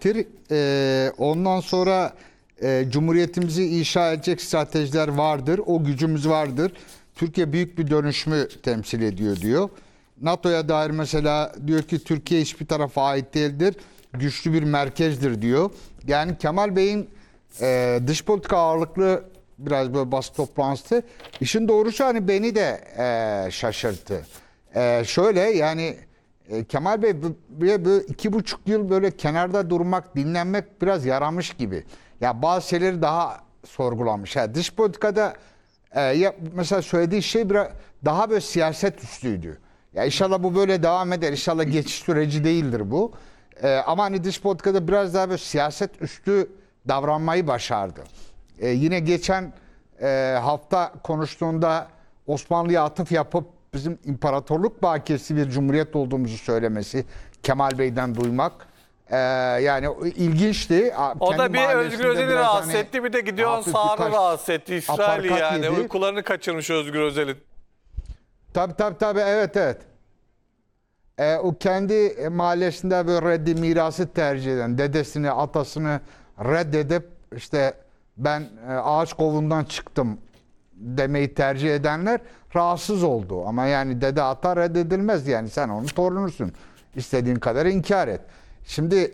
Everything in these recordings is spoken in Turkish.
demektir. Ondan sonra Cumhuriyetimizi inşa edecek stratejiler vardır. O gücümüz vardır. Türkiye büyük bir dönüşümü temsil ediyor diyor. NATO'ya dair mesela diyor ki Türkiye hiçbir tarafa ait değildir. Güçlü bir merkezdir diyor. Yani Kemal Bey'in dış politika ağırlıklı biraz böyle basın toplantısı. İşin doğrusu hani beni de şaşırttı. Şöyle yani Kemal Bey böyle 2,5 yıl böyle kenarda durmak, dinlenmek biraz yaramış gibi. Ya bazı şeyleri daha sorgulamış. Yani dış politikada mesela söylediği şey biraz daha böyle siyaset üstüydü. Ya inşallah bu böyle devam eder. İnşallah geçiş süreci değildir bu. Ama hani dış politikada biraz daha böyle siyaset üstü davranmayı başardı. Yine geçen hafta konuştuğunda Osmanlı'ya atıf yapıp bizim imparatorluk bakiyesi bir cumhuriyet olduğumuzu söylemesi, Kemal Bey'den duymak yani ilginçti. O da Kendi bir Özgür mahallesinde Özel'i biraz rahatsız hani etti. Bir de gidiyor hafif sağını birkaç rahatsız etti. İsrail'i aparkat yani. yedi. Uykularını kaçırmış Özgür Özel'in. Tabii evet. O kendi mahallesinde böyle reddi mirası tercih eden, dedesini, atasını reddedip işte ben ağaç kovundan çıktım demeyi tercih edenler rahatsız oldu. Ama yani dede ata reddedilmez yani sen onun torunusun. İstediğin kadar inkar et. Şimdi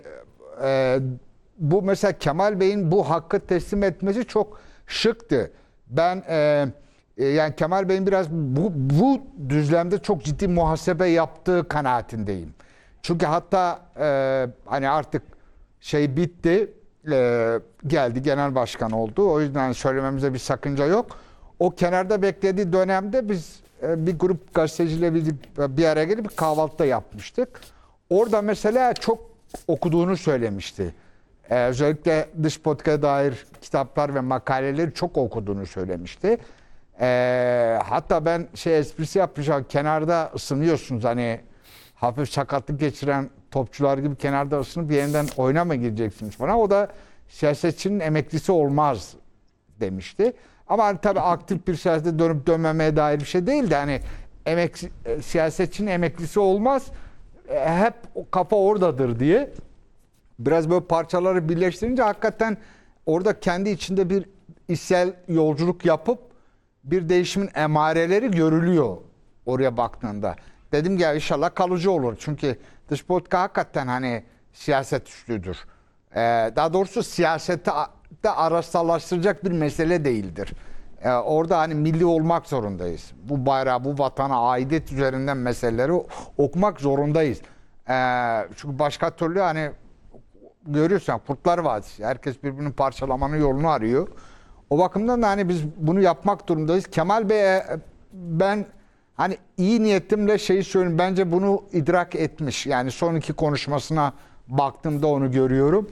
bu mesela Kemal Bey'in bu hakkı teslim etmesi çok şıktı. Ben yani Kemal Bey'in biraz bu düzlemde çok ciddi muhasebe yaptığı kanaatindeyim. Çünkü hatta hani artık şey bitti, geldi genel başkan oldu. O yüzden söylememize bir sakınca yok. O kenarda beklediği dönemde biz bir grup gazeteciyle bir araya gelip bir kahvaltıda yapmıştık. Orada mesela çok okuduğunu söylemişti. Özellikle dış politikaya dair kitaplar ve makaleleri çok okuduğunu söylemişti. Hatta ben şey esprisi yapmışım. Kenarda ısınıyorsunuz hani hafif sakatlık geçiren topçular gibi kenarda ısınıp yeniden oyuna mı gireceksiniz falan. O da siyasetçinin emeklisi olmaz demişti. Ama hani tabii aktif bir siyasete dönüp dönmemeye dair bir şey değil de hani siyasetçinin emeklisi olmaz. Hep kafa oradadır diye. Biraz böyle parçaları birleştirince hakikaten orada kendi içinde bir içsel yolculuk yapıp bir değişimin emareleri görülüyor oraya baktığında. Dedim ya inşallah kalıcı olur. Çünkü dış politika hakikaten hani siyaset üstüdür. Daha doğrusu siyaseti de araçsallaştıracak bir mesele değildir. Orada hani milli olmak zorundayız. Bu bayrağı, bu vatana aidet üzerinden meseleleri okumak zorundayız. Çünkü başka türlü hani görüyorsun Kurtlar Vadisi. Herkes birbirinin parçalamanın yolunu arıyor. O bakımdan da hani biz bunu yapmak durumundayız. Kemal Bey'e ben hani iyi niyetimle şeyi söyleyeyim. Bence bunu idrak etmiş. Yani son iki konuşmasına baktığımda onu görüyorum.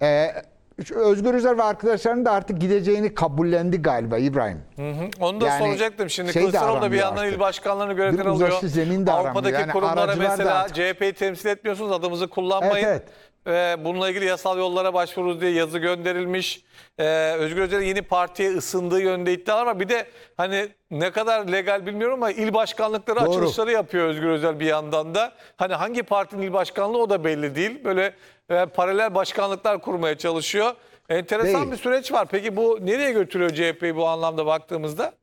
Özgür Özel ve arkadaşlarının da artık gideceğini kabullendi galiba İbrahim. Onu da Yani soracaktım. Şimdi şey de Kılıçdaroğlu da bir aramıyor yandan artık. il başkanlarını görevden Bir alıyor. uzlaşı zemin de aramıyor. Avrupa'daki Yani kurumlara aracılar da mesela artık- CHP'yi temsil etmiyorsunuz, adımızı kullanmayın. Evet. Bununla ilgili yasal yollara başvururuz diye yazı gönderilmiş. Özgür Özel'in yeni partiye ısındığı yönde iddialar var. Bir de hani ne kadar legal bilmiyorum ama il başkanlıkları Doğru. açılışları yapıyor Özgür Özel bir yandan da. Hani hangi partinin il başkanlığı o da belli değil. Böyle paralel başkanlıklar kurmaya çalışıyor. Enteresan Değil. bir süreç var. Peki bu nereye götürüyor CHP'yi bu anlamda baktığımızda?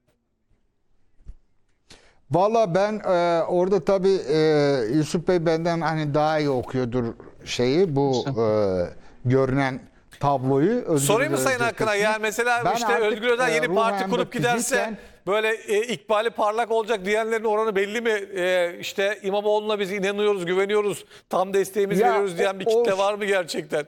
Valla ben orada tabii Yusuf Bey benden hani daha iyi okuyordur şeyi bu görünen tabloyu. Özgür Sorayım mı Özel Sayın Akın'a? cephesini. Yani mesela Ben işte artık, Özgür Özel yeni parti ruhen kurup ve giderse fiziken- böyle ikbali parlak olacak diyenlerin oranı belli mi? İşte İmamoğlu'na biz inanıyoruz, güveniyoruz, tam desteğimizi Ya, veriyoruz diyen bir kitle var mı gerçekten?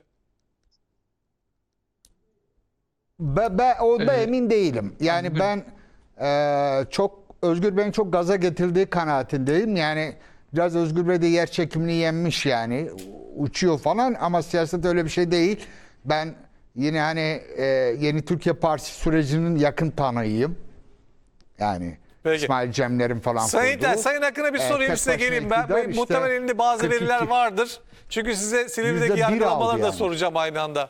Onda emin değilim. Yani ben çok Özgür Bey'in çok gaza getirdiği kanaatindeyim. Yani biraz Özgür Bey de yer çekimini yenmiş yani. Uçuyor falan ama siyaset öyle bir şey değil. Ben yine hani Yeni Türkiye Partisi sürecinin yakın tanığıyım. Yani Peki. İsmail Cemler'in falan kurduğu. Sayın Akın'a bir sorayım tek size başına geleyim. Ben iktidar işte muhtemelen elinde bazı 42. veriler vardır. Çünkü size Silivri'deki %1 yargılamaları aldı da yani. soracağım aynı anda.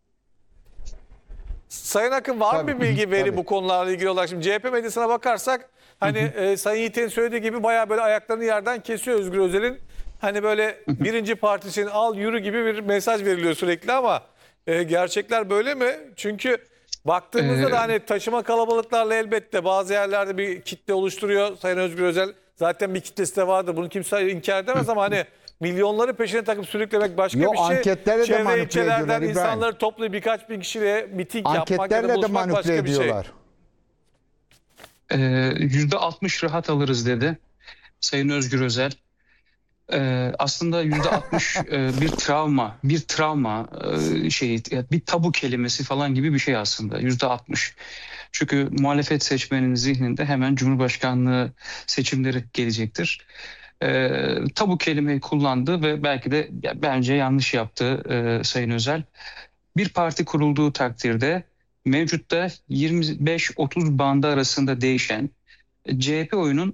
Sayın Akın var mı Tabii, bir bilgi, veri tabii. bu konularla ilgili olarak? Şimdi CHP medyasına bakarsak hani Sayın Yiğit'in söylediği gibi bayağı böyle ayaklarını yerden kesiyor Özgür Özel'in. hani böyle birinci partisinin al yürü gibi bir mesaj veriliyor sürekli ama gerçekler böyle mi? Çünkü baktığımızda da hani taşıma kalabalıklarla elbette bazı yerlerde bir kitle oluşturuyor Sayın Özgür Özel. Zaten bir kitlesi de vardır. Bunu kimse inkar edemez ama hani milyonları peşine takıp sürüklemek başka Yo, bir şey. anketlere de Çevre manipüle ilçelerden ediyorlar İbrahim. insanları toplayıp birkaç bin kişiyle miting yapmak ya da Anketlerle de buluşmak manipüle başka bir şey. ediyorlar. %60 rahat alırız dedi Sayın Özgür Özel. Aslında %60 bir travma şeyi, bir tabu kelimesi falan gibi bir şey aslında %60. Çünkü muhalefet seçmeninin zihninde hemen Cumhurbaşkanlığı seçimleri gelecektir. Tabu kelimeyi kullandı ve belki de bence yanlış yaptı Sayın Özel. Bir parti kurulduğu takdirde mevcutta 25-30 bandı arasında değişen CHP oyunun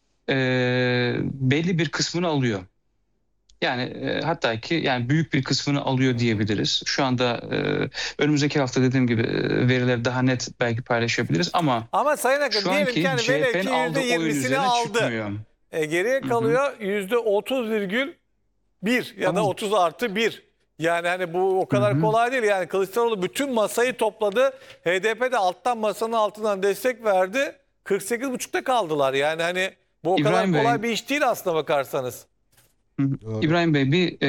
belli bir kısmını alıyor. Yani hatta ki yani büyük bir kısmını alıyor diyebiliriz. Şu anda önümüzdeki hafta dediğim gibi verileri daha net belki paylaşabiliriz ama Sayın Akın şu diyelim ki anki hani velev CHP'nin ki aldığı oyun %20'sini üzerine aldı. çıkmıyor. Geriye kalıyor %30,1 ya da Tamam. 30 artı 1. Yani hani bu o kadar kolay değil. Yani Kılıçdaroğlu bütün masayı topladı. HDP de alttan masanın altından destek verdi. 48,5'ta kaldılar. Yani hani bu o kadar İbrahim Bey. kolay bir iş değil aslına bakarsanız. İbrahim Bey bir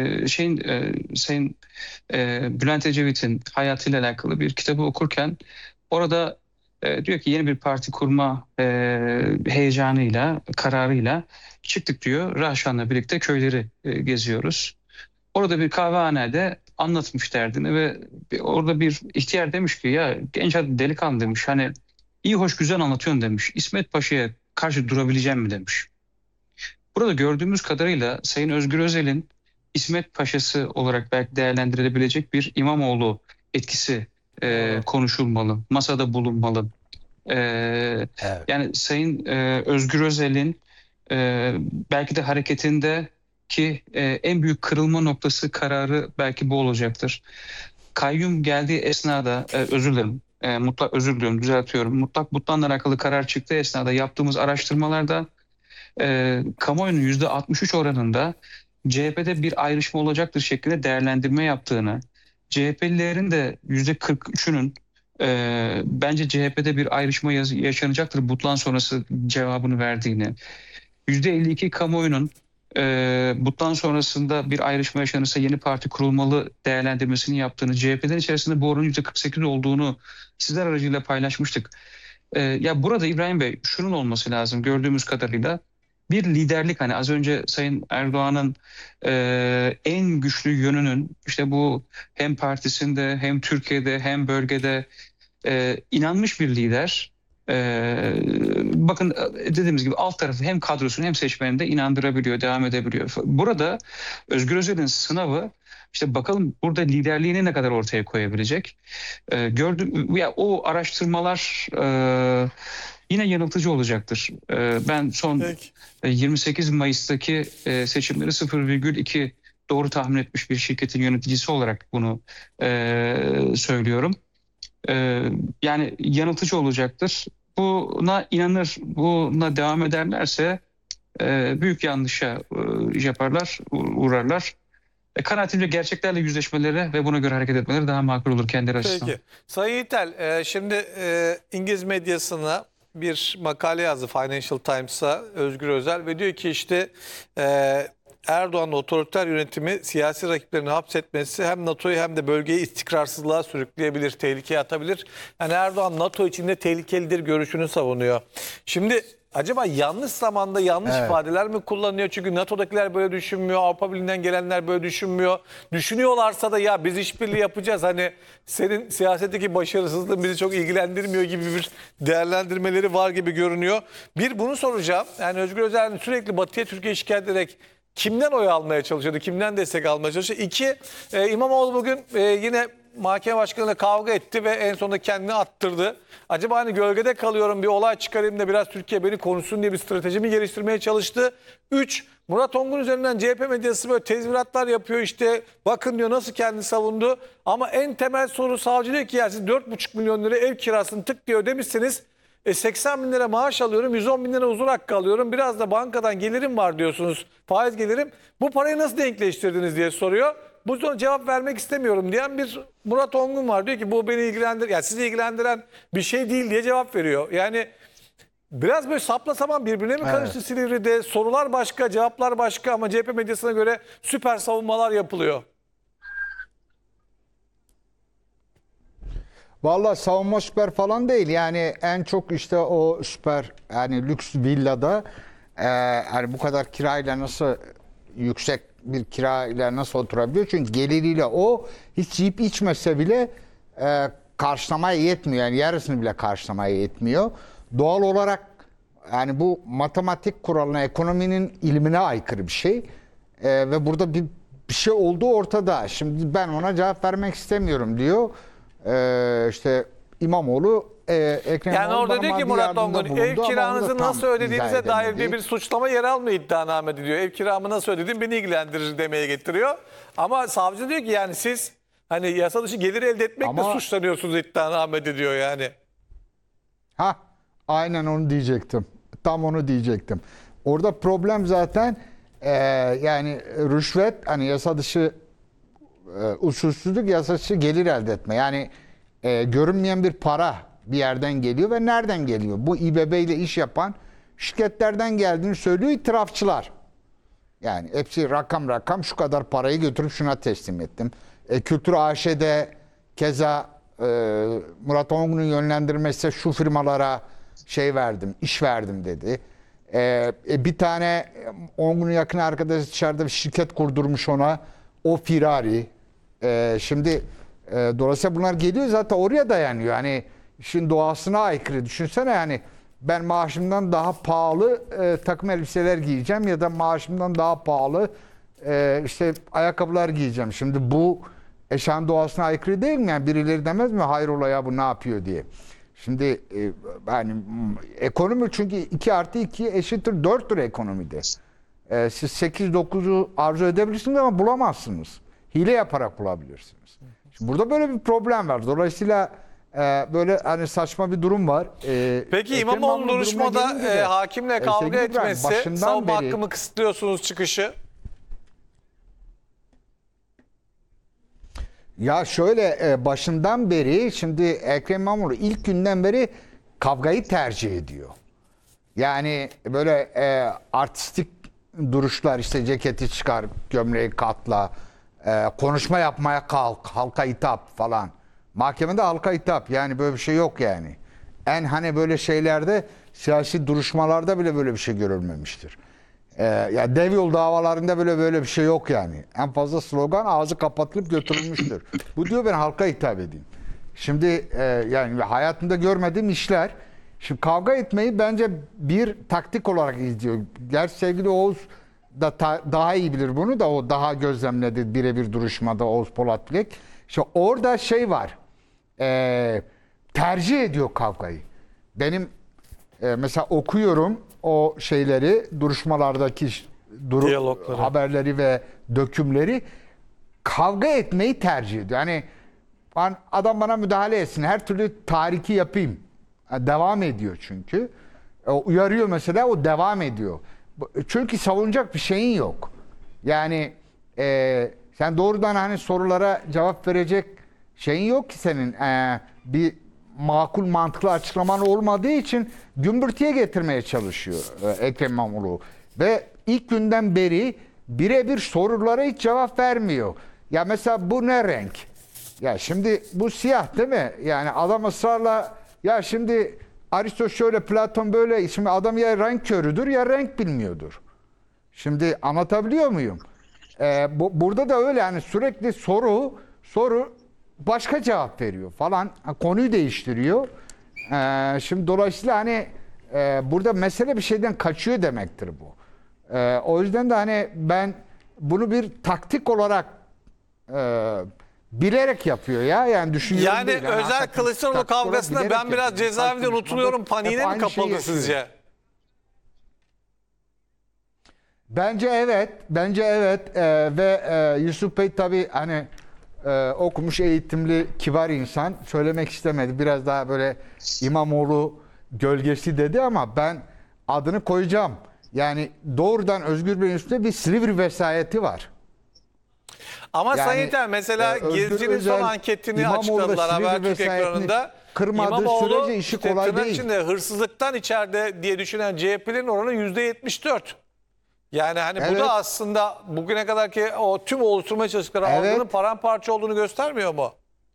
Sayın Bülent Ecevit'in hayatıyla alakalı bir kitabı okurken orada diyor ki yeni bir parti kurma heyecanıyla, kararıyla çıktık diyor. Rahşan'la birlikte köyleri geziyoruz. Orada bir kahvehanede anlatmış derdini ve orada bir ihtiyar demiş ki ya genç delikanlı demiş hani iyi hoş güzel anlatıyorsun demiş. İsmet Paşa'ya karşı durabileceğim mi demiş. Burada gördüğümüz kadarıyla Sayın Özgür Özel'in İsmet Paşası olarak belki değerlendirilebilecek bir İmamoğlu etkisi konuşulmalı, masada bulunmalı. Evet. Yani Sayın Özgür Özel'in belki de hareketindeki en büyük kırılma noktası kararı belki bu olacaktır. Kayyum geldiği esnada özür dilerim. Mutlak özür diliyorum, düzeltiyorum. Mutlak butlanla alakalı karar çıktığı esnada yaptığımız araştırmalarda kamuoyunun %63 oranında CHP'de bir ayrışma olacaktır şeklinde değerlendirme yaptığını, CHP'lilerin de %43'ünün bence CHP'de bir ayrışma yaşanacaktır Butlan sonrası cevabını verdiğini, %52 kamuoyunun Butlan sonrasında bir ayrışma yaşanırsa yeni parti kurulmalı değerlendirmesini yaptığını, CHP'den içerisinde bu oranın %48 olduğunu sizler aracıyla paylaşmıştık. Ya burada İbrahim Bey şunun olması lazım gördüğümüz kadarıyla bir liderlik hani az önce Sayın Erdoğan'ın en güçlü yönünün işte bu hem partisinde hem Türkiye'de hem bölgede inanmış bir lider. Bakın dediğimiz gibi alt tarafı hem kadrosunu hem seçmenini de inandırabiliyor, devam edebiliyor. Burada Özgür Özel'in sınavı işte bakalım burada liderliğini ne kadar ortaya koyabilecek. Gördüm ya o araştırmalar yine yanıltıcı olacaktır. Ben son Peki. 28 Mayıs'taki seçimleri 0,2 doğru tahmin etmiş bir şirketin yöneticisi olarak bunu söylüyorum. Yani yanıltıcı olacaktır. Buna inanır, buna devam ederlerse büyük yanlışa yaparlar, uğrarlar. Kanaatimce gerçeklerle yüzleşmeleri ve buna göre hareket etmeleri daha makul olur kendileri açısından. Peki. Sayın Yiğitel, şimdi İngiliz medyasına bir makale yazdı Financial Times'a Özgür Özel ve diyor ki işte Erdoğan'ın otoriter yönetimi siyasi rakiplerini hapsetmesi hem NATO'yu hem de bölgeyi istikrarsızlığa sürükleyebilir, tehlikeye atabilir. Yani Erdoğan NATO içinde tehlikelidir görüşünü savunuyor. Şimdi acaba yanlış zamanda yanlış ifadeler mi kullanıyor? Çünkü NATO'dakiler böyle düşünmüyor, Avrupa Birliği'nden gelenler böyle düşünmüyor. Düşünüyorlarsa da ya biz işbirliği yapacağız hani senin siyasetteki başarısızlığın bizi çok ilgilendirmiyor gibi bir değerlendirmeleri var gibi görünüyor. Bir bunu soracağım. Yani Özgür Özel sürekli Batı'ya Türkiye şikayet ederek kimden oy almaya çalışıyordu? Kimden destek almaya çalışıyordu? İki, İmamoğlu bugün yine mahkeme başkanıyla kavga etti ve en sonunda kendini attırdı. Acaba hani gölgede kalıyorum bir olay çıkarayım da biraz Türkiye beni konuşsun diye bir stratejimi geliştirmeye çalıştı. 3, Murat Ongun üzerinden CHP medyası böyle tezviratlar yapıyor işte bakın diyor nasıl kendini savundu. Ama en temel soru savcı diyor ki ya siz 4,5 milyon lira ev kirasını tık diye ödemişsiniz. 80 bin lira maaş alıyorum, 110 bin lira huzur hakkı alıyorum. Biraz da bankadan gelirim var diyorsunuz, faiz gelirim. Bu parayı nasıl denkleştirdiniz diye soruyor. Bu soruya cevap vermek istemiyorum diyen bir Murat Ongun var. Diyor ki bu beni ilgilendir, yani sizi ilgilendiren bir şey değil diye cevap veriyor. Yani biraz böyle sapla saman birbirine mi karıştı Silivri'de? Sorular başka, cevaplar başka ama CHP medyasına göre süper savunmalar yapılıyor. Vallahi savunma süper falan değil. Yani en çok işte o süper yani lüks villada hani bu kadar kirayla nasıl yüksek bir kirayla nasıl oturabiliyor? Çünkü geliriyle o hiç yiyip içmese bile karşılamaya yetmiyor. Yani yarısını bile karşılamaya yetmiyor. Doğal olarak yani bu matematik kuralına, ekonominin ilmine aykırı bir şey. Ve burada bir şey olduğu ortada. Şimdi ben ona cevap vermek istemiyorum diyor. İşte İmamoğlu Ekrem Yani İmamoğlu orada bana diyor ki maddi Murat yardımda Ongun, bulundu ev ama onu da kiranızı tam nasıl ödediğinize izah dair edemedi. diye bir suçlama yer almıyor iddianamede diyor. Ev kiramı nasıl ödediğim beni ilgilendirir demeye getiriyor. Ama savcı diyor ki yani siz hani yasa dışı gelir elde etmekle Ama- suçlanıyorsunuz iddianamede diyor yani. Ha, aynen onu diyecektim. Tam onu diyecektim. Orada problem zaten yani rüşvet hani yasa dışı usulsüzlük, yasa dışı gelir elde etme. Yani görünmeyen bir para bir yerden geliyor ve nereden geliyor? Bu İBB ile iş yapan şirketlerden geldiğini söylüyor itirafçılar. Yani hepsi rakam rakam şu kadar parayı götürüp şuna teslim ettim. Kültür AŞ'de keza Murat Ongun'un yönlendirmesi şu firmalara şey verdim, iş verdim dedi. Bir tane Ongun'un yakın arkadaşı dışarıda bir şirket kurdurmuş ona. O firari. Şimdi dolayısıyla bunlar geliyor zaten oraya dayanıyor. Hani işin doğasına aykırı. Düşünsene yani ben maaşımdan daha pahalı takım elbiseler giyeceğim ya da maaşımdan daha pahalı işte ayakkabılar giyeceğim. Şimdi bu eşyanın doğasına aykırı değil mi? Yani birileri demez mi hayrola ya bu ne yapıyor diye. Şimdi yani ekonomi çünkü 2 artı 2 eşittir 4'tür ekonomide. Siz 8-9'u arzu edebilirsiniz ama bulamazsınız. Hile yaparak bulabilirsiniz. Şimdi burada böyle bir problem var. Dolayısıyla böyle hani saçma bir durum var. Peki Ekrem İmamoğlu İmamoğlu durumuna duruşmada gelince de, hakimle kavga sevgili İbrahim, etmesi, başından savunma beri- hakkımı kısıtlıyorsunuz çıkışı. Ya şöyle başından beri şimdi Ekrem İmamoğlu ilk günden beri kavgayı tercih ediyor. Yani böyle artistik duruşlar işte ceketi çıkar, gömleği katla, konuşma yapmaya kalk, halka hitap falan. Mahkemede halka hitap yani böyle bir şey yok yani. En hani böyle şeylerde siyasi duruşmalarda bile böyle bir şey görülmemiştir. Ya dev yol davalarında böyle bir şey yok yani. En fazla slogan ağzı kapatılıp götürülmüştür. Bu diyor ben halka hitap edeyim. Şimdi yani hayatımda görmediğim işler. Şimdi kavga etmeyi bence bir taktik olarak izliyor. Gerçi sevgili Oğuz da daha iyi bilir bunu da o daha gözlemledi birebir duruşmada Oğuz Polat Bilek. İşte orada şey var. Tercih ediyor kavgayı. Benim mesela okuyorum o şeyleri, duruşmalardaki Diyalogları. haberleri ve dökümleri kavga etmeyi tercih ediyor. Yani adam bana müdahale etsin, her türlü tahriki yapayım. Devam ediyor çünkü. Uyarıyor mesela, o devam ediyor. Çünkü savunacak bir şeyin yok. Yani sen doğrudan hani sorulara cevap verecek şeyin yok ki senin. Bir makul mantıklı açıklaman olmadığı için gümbürtüye getirmeye çalışıyor Ekrem İmamoğlu. Ve ilk günden beri birebir sorulara hiç cevap vermiyor. Ya mesela bu ne renk? Ya şimdi bu siyah değil mi? Yani adam ısrarla ya şimdi Aristo şöyle, Platon böyle. Şimdi adam ya renk körüdür ya renk bilmiyordur. Şimdi anlatabiliyor muyum? Burada da öyle yani sürekli soru başka cevap veriyor falan. Konuyu değiştiriyor. Şimdi dolayısıyla hani burada mesele bir şeyden kaçıyor demektir bu. O yüzden de hani ben bunu bir taktik olarak bilerek yapıyor ya. Yani düşünüyorum Yani değil. Özel hakikaten Kılıçdaroğlu taktik olarak kavgasında bilerek ben biraz yapıyor. cezaevinde Taktik unutuluyorum hep paniğine mi aynı şeyi kapıldı yaşıyor. sizce? Bence evet. Bence evet. Ve Yusuf Bey tabii hani okumuş, eğitimli, kibar insan. Söylemek istemedi. Biraz daha böyle İmamoğlu gölgesi dedi ama ben adını koyacağım. Yani doğrudan Özgür Bey'in üstünde bir Silivri vesayeti var. Ama Yani, Sayın İlter mesela Özgür Girci'nin son Özel, anketini İmamoğlu da açıkladılar Silivri Habertürk vesayetini ekranında. kırmadığı sürece işi işte kolay tırnak değil. içinde hırsızlıktan içeride diye düşünen CHP'nin oranı %74. Yani hani bu Evet. da aslında bugüne kadarki o tüm oluşturmaya çalıştıkları Evet. algının paramparça olduğunu göstermiyor mu?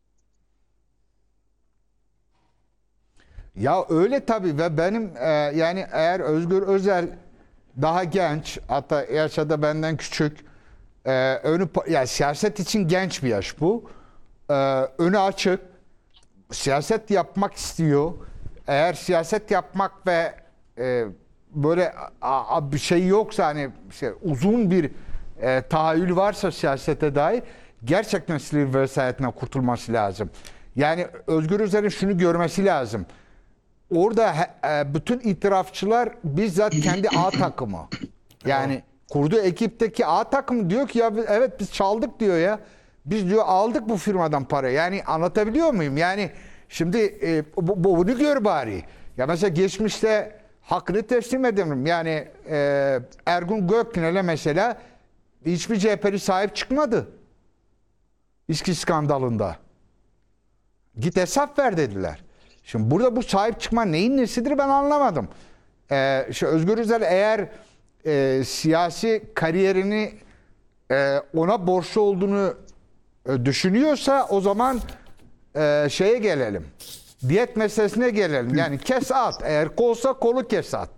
Ya öyle tabii ve benim yani eğer Özgür Özel daha genç, hatta yaşta benden küçük, ya siyaset için genç bir yaş bu. Önü açık, siyaset yapmak istiyor. Eğer siyaset yapmak ve böyle bir şey yoksa, hani uzun bir tahayyül varsa siyasete dair, gerçekten Silivri vesayetinden kurtulması lazım. Yani Özgür Özel'in şunu görmesi lazım. Orada bütün itirafçılar bizzat kendi A takımı. Yani kurduğu ekipteki A takımı diyor ki ya evet biz çaldık diyor ya. Biz diyor aldık bu firmadan para. Yani anlatabiliyor muyum? Yani şimdi bunu gör bari. Ya mesela geçmişte hakkını teslim edelim. Yani Ergun Göknel'e mesela hiçbir CHP'li sahip çıkmadı. İSKİ skandalında. Git hesap ver dediler. Şimdi burada bu sahip çıkma neyin nesidir ben anlamadım. Özgür Özel eğer siyasi kariyerini ona borçlu olduğunu düşünüyorsa o zaman şeye gelelim. Diyet meselesine gelelim. Yani kes at. Eğer kolsa kolu kes at.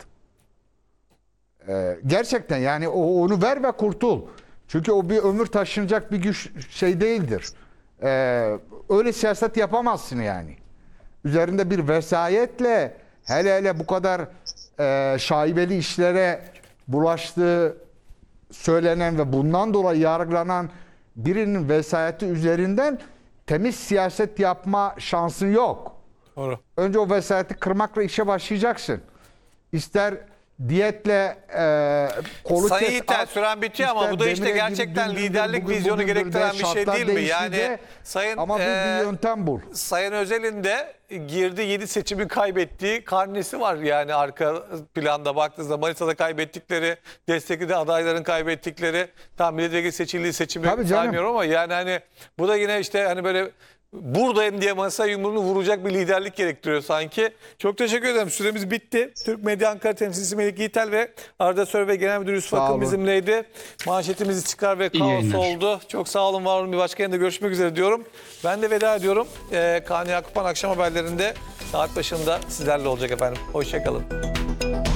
Gerçekten yani onu ver ve kurtul. Çünkü o bir ömür taşınacak bir güç şey değildir. Öyle siyaset yapamazsın yani. Üzerinde bir vesayetle hele bu kadar şaibeli işlere bulaştığı söylenen ve bundan dolayı yargılanan birinin vesayeti üzerinden temiz siyaset yapma şansın yok. Doğru. Önce o vesayeti kırmakla işe başlayacaksın. İster diyetle kolu Sayın kes İlter at, süren bitiyor ama ister bu da işte demire gibi gerçekten gündür, liderlik bugün vizyonu bugündür de gerektiren bir şey şartlar değil mi? değişti Yani de, Sayın ama bir yöntem bul. Sayın Özel'in de girdi 7 seçimi kaybettiği karnesi var yani arka planda baktığınızda Manisa'da kaybettikleri, destekli de adayların kaybettikleri, tam milletvekili seçildiği seçimi Tabii canım. saymıyorum ama yani hani bu da yine işte hani böyle buradayım diye masa yumruğunu vuracak bir liderlik gerektiriyor sanki. Çok teşekkür ederim. Süremiz bitti. Türk Medya Ankara temsilcisi Melik Yiğitel ve Arda Sör ve Genel Müdür Yusuf Sağ Akın olun. bizimleydi. Manşetimizi çıkar ve İyi kaos yayınlar. oldu. Çok sağ olun, var olun. Bir başka yayında görüşmek üzere diyorum. Ben de veda ediyorum. Kaan Yakupan akşam haberlerinde saat başında sizlerle olacak efendim. Hoşçakalın.